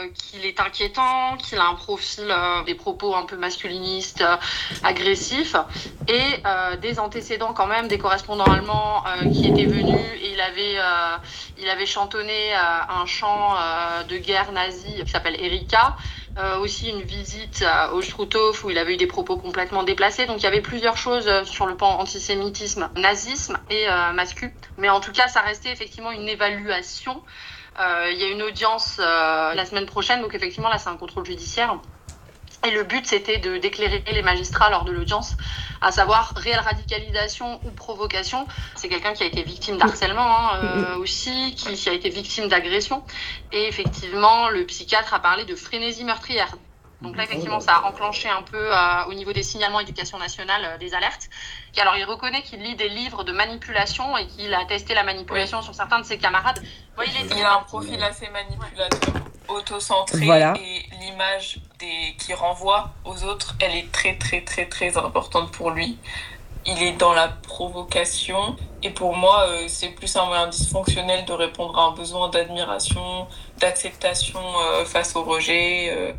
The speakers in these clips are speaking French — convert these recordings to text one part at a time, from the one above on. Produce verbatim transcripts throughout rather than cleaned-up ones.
qu'il est inquiétant, qu'il a un profil, euh, des propos un peu masculinistes, euh, agressifs, et euh, des antécédents quand même, des correspondants allemands euh, qui étaient venus, et il avait, euh, il avait chantonné euh, un chant euh, de guerre nazi qui s'appelle Erika. Euh, aussi une visite euh, au Struthof où il avait eu des propos complètement déplacés. Donc il y avait plusieurs choses euh, sur le plan antisémitisme, nazisme et euh, mascu. Mais en tout cas, ça restait effectivement une évaluation. Euh, il y a une audience euh, la semaine prochaine, donc effectivement là c'est un contrôle judiciaire. Et le but, c'était de, d'éclairer les magistrats lors de l'audience, à savoir réelle radicalisation ou provocation. C'est quelqu'un qui a été victime d'harcèlement hein, euh, aussi, qui, qui a été victime d'agression. Et effectivement, le psychiatre a parlé de frénésie meurtrière. Donc là, effectivement, ça a enclenché un peu euh, au niveau des signalements éducation nationale euh, des alertes. Et alors, il reconnaît qu'il lit des livres de manipulation et qu'il a testé la manipulation oui. sur certains de ses camarades. Ouais, il, est... il a un profil assez manipulateur, auto-centré voilà. Et l'image des... qui renvoie aux autres, elle est très, très, très, très importante pour lui. Il est dans la provocation et pour moi, euh, c'est plus un moyen dysfonctionnel de répondre à un besoin d'admiration, d'acceptation euh, face au rejet. Euh,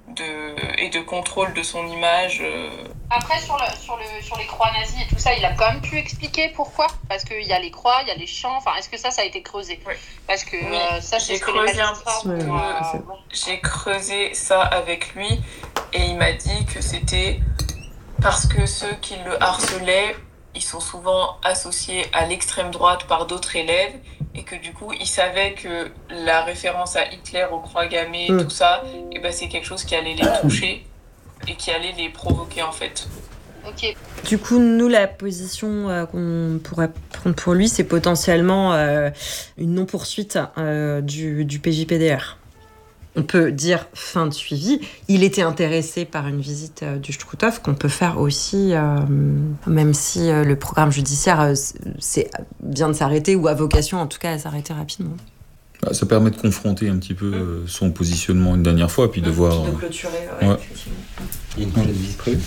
De, et de contrôle de son image. Euh... Après, sur, le, sur, le, sur les croix nazies et tout ça, il a quand même pu expliquer pourquoi. Parce qu'il y a les croix, il y a les chants. Enfin, est-ce que ça, ça a été creusé oui. Parce que oui. euh, ça, c'est j'ai ce que creusé les magistrats un petit peu. Euh, j'ai creusé ça avec lui et il m'a dit que c'était parce que ceux qui le harcelaient, ils sont souvent associés à l'extrême droite par d'autres élèves et que du coup, ils savaient que la référence à Hitler, aux croix gammées, mmh. tout ça, et ben, c'est quelque chose qui allait les toucher et qui allait les provoquer en fait. Okay. Du coup, nous, la position euh, qu'on pourrait prendre pour lui, c'est potentiellement euh, une non-poursuite euh, du, du P J P D R. On peut dire fin de suivi. Il était intéressé par une visite euh, du Struthof qu'on peut faire aussi, euh, même si euh, le programme judiciaire euh, c'est, vient de s'arrêter ou a vocation en tout cas à s'arrêter rapidement. Bah, ça permet de confronter un petit peu euh, son positionnement une dernière fois, puis de mmh, voir... De clôturer, ouais, ouais. Effectivement. Il y a une prochaine visite prévue.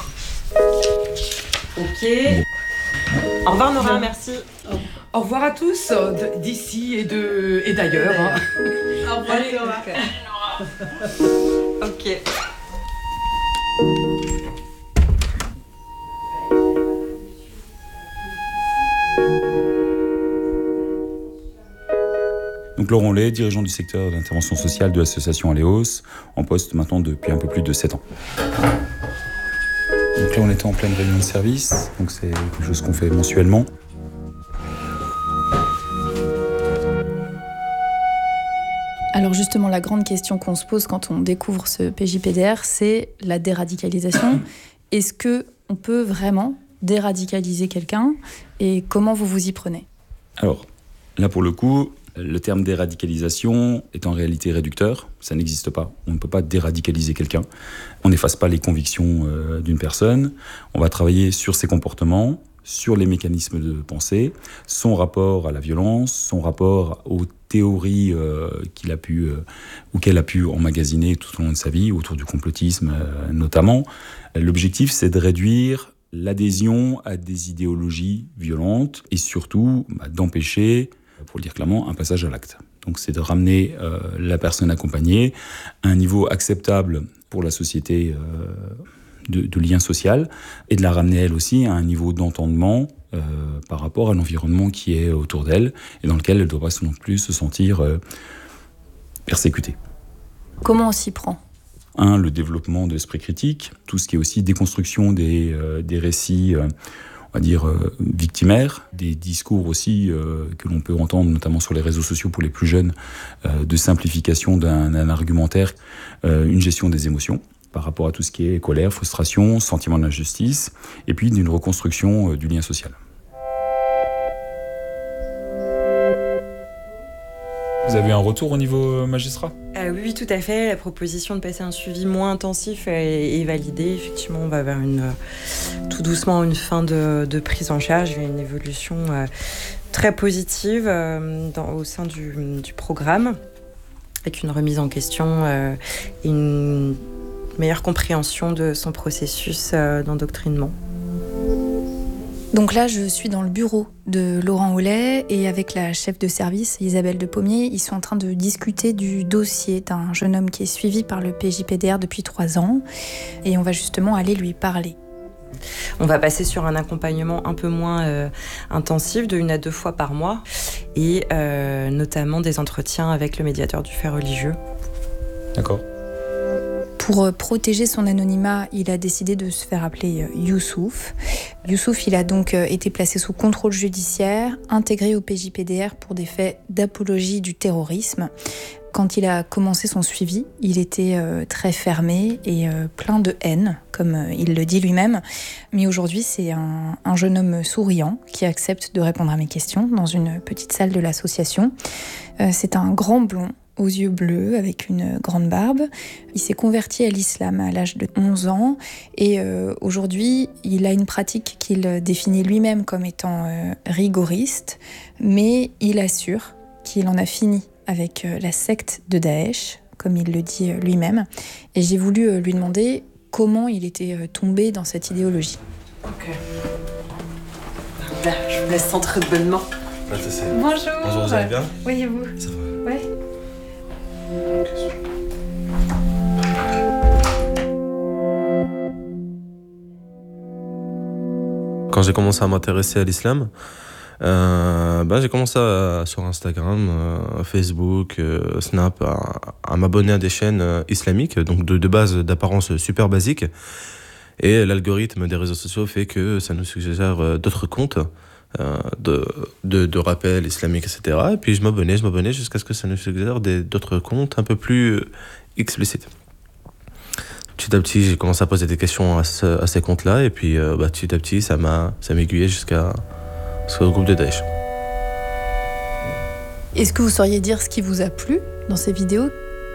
Ok. Bon. Au revoir Nora, merci. Au revoir à tous, d'ici et, de, et d'ailleurs. Hein. Au revoir Nora. Ok. Donc Laurent Lay, dirigeant du secteur d'intervention sociale de l'association Aléos, en poste maintenant depuis un peu plus de sept ans. Donc là on était en pleine réunion de service, donc c'est quelque chose qu'on fait mensuellement. Alors justement, la grande question qu'on se pose quand on découvre ce P J P D R, c'est la déradicalisation. Est-ce qu'on peut vraiment déradicaliser quelqu'un et comment vous vous y prenez ? Alors, là pour le coup, le terme déradicalisation est en réalité réducteur, ça n'existe pas. On ne peut pas déradicaliser quelqu'un. On n'efface pas les convictions euh, d'une personne. On va travailler sur ses comportements, sur les mécanismes de pensée, son rapport à la violence, son rapport aux théories euh, qu'il a pu euh, ou qu'elle a pu emmagasiner tout au long de sa vie, autour du complotisme euh, notamment. L'objectif, c'est de réduire l'adhésion à des idéologies violentes et surtout bah, d'empêcher, pour le dire clairement, un passage à l'acte. Donc c'est de ramener euh, la personne accompagnée à un niveau acceptable pour la société euh, de, de lien social et de la ramener elle aussi à un niveau d'entendement euh, par rapport à l'environnement qui est autour d'elle et dans lequel elle ne doit pas non plus se sentir euh, persécutée. Comment on s'y prend ? Un, le développement de l'esprit critique, tout ce qui est aussi déconstruction des, euh, des récits euh, on va dire, euh, victimaires, des discours aussi euh, que l'on peut entendre, notamment sur les réseaux sociaux pour les plus jeunes, euh, de simplification d'un, d'un argumentaire, euh, une gestion des émotions par rapport à tout ce qui est colère, frustration, sentiment d'injustice, et puis d'une reconstruction euh, du lien social. Vous avez un retour au niveau magistrat ? euh, Oui, tout à fait. La proposition de passer un suivi moins intensif est, est validée. Effectivement, on va vers une, euh, tout doucement une fin de, de prise en charge. Il y a une évolution euh, très positive euh, dans, au sein du, du programme, avec une remise en question euh, et une meilleure compréhension de son processus euh, d'endoctrinement. Donc là, je suis dans le bureau de Laurent Hollet et avec la chef de service, Isabelle de Pommier, ils sont en train de discuter du dossier d'un jeune homme qui est suivi par le P J P D R depuis trois ans et on va justement aller lui parler. On va passer sur un accompagnement un peu moins euh, intensif, de une à deux fois par mois, et euh, notamment des entretiens avec le médiateur du fait religieux. D'accord. Pour protéger son anonymat, il a décidé de se faire appeler Youssouf. Youssouf, il a donc été placé sous contrôle judiciaire, intégré au P J P D R pour des faits d'apologie du terrorisme. Quand il a commencé son suivi, il était très fermé et plein de haine, comme il le dit lui-même. Mais aujourd'hui, c'est un, un jeune homme souriant qui accepte de répondre à mes questions dans une petite salle de l'association. C'est un grand blond, aux yeux bleus, avec une grande barbe. Il s'est converti à l'islam à l'âge de onze ans et euh, aujourd'hui, il a une pratique qu'il définit lui-même comme étant euh, rigoriste, mais il assure qu'il en a fini avec euh, la secte de Daesh, comme il le dit euh, lui-même. Et j'ai voulu euh, lui demander comment il était euh, tombé dans cette idéologie. Ok. Là, je vous laisse centrer de bonnes mains. Bonjour. Bonjour, vous allez bien ? Oui, et vous ? Ça va. Ouais. Quand j'ai commencé à m'intéresser à l'islam, euh, bah, j'ai commencé à, sur Instagram, euh, Facebook, euh, Snap, à, à m'abonner à des chaînes euh, islamiques, donc de, de base d'apparence super basique. Et l'algorithme des réseaux sociaux fait que ça nous suggère euh, d'autres comptes euh, de, de, de rappels islamiques, et cetera. Et puis je m'abonnais, je m'abonnais jusqu'à ce que ça nous suggère des, d'autres comptes un peu plus euh, explicites. Petit à petit, j'ai commencé à poser des questions à, ce, à ces comptes-là, et puis euh, bah, petit à petit, ça m'a, ça m'a aiguillé jusqu'à, jusqu'au groupe de Daesh. Est-ce que vous sauriez dire ce qui vous a plu dans ces vidéos ?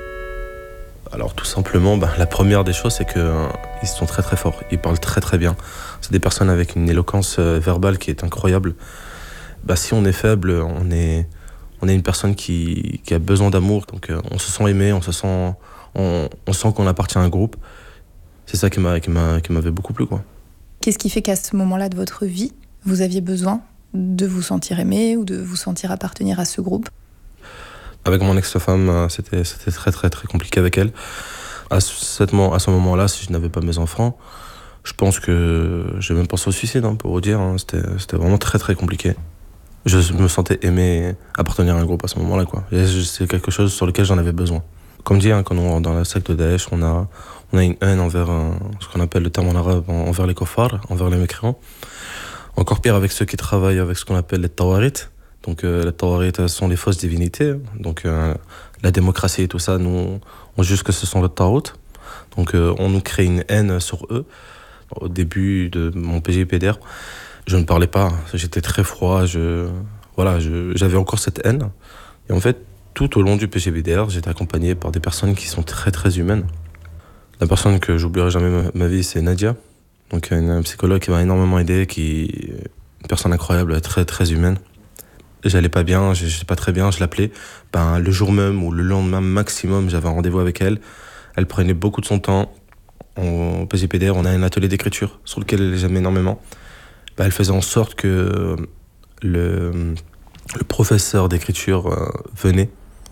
Alors tout simplement, bah, la première des choses, c'est qu'ils euh, sont très très forts, ils parlent très très bien. C'est des personnes avec une éloquence euh, verbale qui est incroyable. Bah, si on est faible, on est, on est une personne qui, qui a besoin d'amour, donc euh, on se sent aimé, on se sent, on, on sent qu'on appartient à un groupe. C'est ça qui, m'a, qui, m'a, qui m'avait beaucoup plu, quoi. Qu'est-ce qui fait qu'à ce moment-là de votre vie, vous aviez besoin de vous sentir aimé ou de vous sentir appartenir à ce groupe ? Avec mon ex-femme, c'était, c'était très très très compliqué avec elle. À ce, à ce moment-là, si je n'avais pas mes enfants, je pense que j'ai même pensé au suicide, hein, pour vous dire. Hein. C'était, c'était vraiment très très compliqué. Je me sentais aimé, appartenir à un groupe à ce moment-là, quoi. Et c'est quelque chose sur lequel j'en avais besoin. Comme dit, hein, quand on rentre dans la secte de Daesh, on a, on a une haine envers un, ce qu'on appelle le terme en arabe, envers les kuffars, envers les mécréants. Encore pire avec ceux qui travaillent avec ce qu'on appelle les tawarit. Donc euh, les tawarit sont les fausses divinités. Donc euh, la démocratie et tout ça, nous, on juge que ce sont les taout. Donc euh, on nous crée une haine sur eux. Au début de mon P J P D R, je ne parlais pas. J'étais très froid. Je, voilà, je, j'avais encore cette haine. Et en fait, tout au long du P J P D R, j'étais accompagné par des personnes qui sont très très humaines. La personne que j'oublierai jamais ma, ma vie, c'est Nadia. Donc une psychologue qui m'a énormément aidé, qui une personne incroyable, très très humaine. J'allais pas bien, j'étais pas très bien, je l'appelais. Ben, le jour même ou le lendemain maximum, j'avais un rendez-vous avec elle. Elle prenait beaucoup de son temps. Au P J P D R, on a un atelier d'écriture sur lequel j'aime énormément. Ben, elle faisait en sorte que le, le professeur d'écriture euh, venait.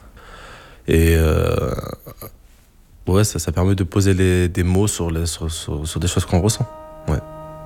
Et euh, ouais, ça, ça permet de poser les, des mots sur, les, sur, sur, sur des choses qu'on ressent. Ouais.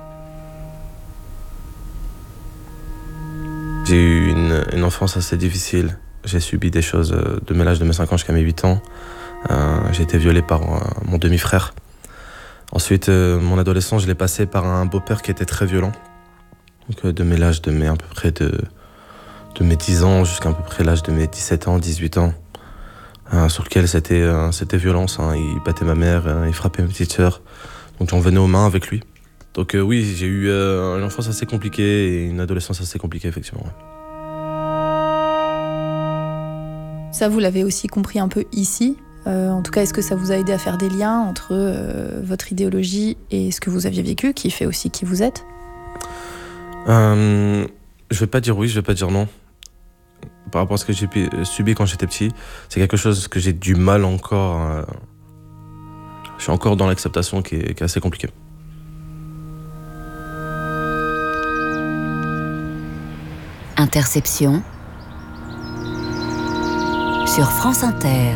J'ai eu une, une enfance assez difficile. J'ai subi des choses de l'âge de mes cinq ans jusqu'à mes huit ans. Euh, j'ai été violé par euh, mon demi-frère. Ensuite, euh, mon adolescence, je l'ai passé par un beau-père qui était très violent. Donc, euh, de mes l'âge de mes, à peu près de, de mes dix ans jusqu'à à peu près l'âge de mes dix-sept ans, dix-huit ans. Euh, sur lequel c'était, euh, c'était violence. Hein. Il battait ma mère, euh, il frappait ma petite sœur. Donc j'en venais aux mains avec lui. Donc euh, oui, j'ai eu euh, une enfance assez compliquée et une adolescence assez compliquée, effectivement. Ouais. Ça, vous l'avez aussi compris un peu ici. Euh, en tout cas, est-ce que ça vous a aidé à faire des liens entre euh, votre idéologie et ce que vous aviez vécu, qui fait aussi qui vous êtes ? euh, Je vais pas dire oui, je vais pas dire non. Par rapport à ce que j'ai subi quand j'étais petit, c'est quelque chose que j'ai du mal encore. Euh, je suis encore dans l'acceptation qui est, qui est assez compliquée. Interception sur France Inter.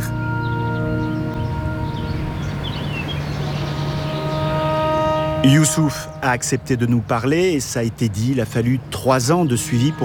Youssouf a accepté de nous parler et ça a été dit, il a fallu trois ans de suivi pour